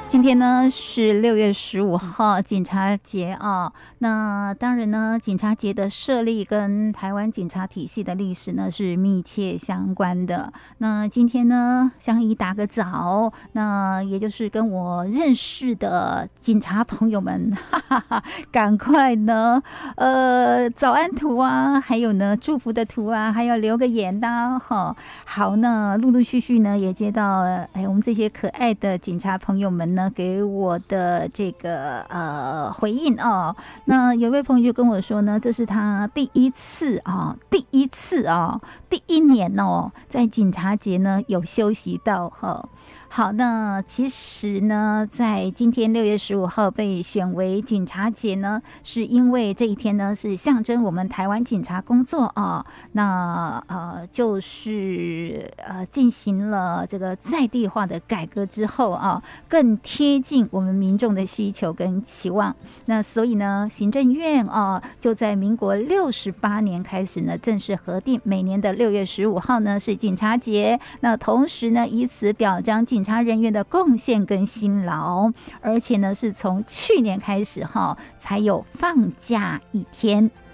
今天呢是6月15号，警察节啊。那当然呢，警察节的设立跟台湾警察体系的历史呢是密切相关的。那今天呢，相宜打个早，那也就是跟我认识的警察朋友们，赶快呢，早安图啊，还有呢祝福的图啊，还有留个言的哈。好，那陆陆续续呢也接到我们这些可爱的警察朋友们呢给我的这个回应哦。那有位朋友就跟我说呢，这是他第一次第一年哦，在警察节呢有休息到哈。好，那其实呢，在今天6月15号被选为警察节呢，是因为这一天呢是象征我们台湾警察工作啊。那就是进行了这个在地化的改革之后啊，更贴近我们民众的需求跟期望。那所以呢，行政院就在民国68年开始呢，正式核定每年的6月15号呢是警察节。那同时呢，以此表彰警察人员的贡献跟辛劳，而且呢是从去年开始才有放假一天。